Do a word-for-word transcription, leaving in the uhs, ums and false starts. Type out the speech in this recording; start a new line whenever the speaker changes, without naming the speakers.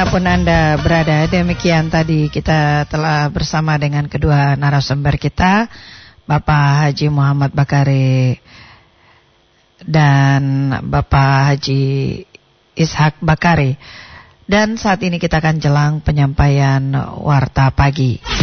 dimanapun Anda berada, demikian tadi kita telah bersama dengan kedua narasumber kita, Bapak Haji Muhammad Bakari dan Bapak Haji Ishak Bakari. Dan saat ini kita akan jelang penyampaian warta pagi.